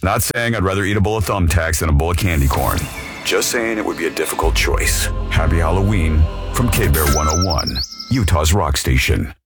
Not saying I'd rather eat a bowl of thumbtacks than a bowl of candy corn. Just saying it would be a difficult choice. Happy Halloween from Kid Bear 101, Utah's rock station.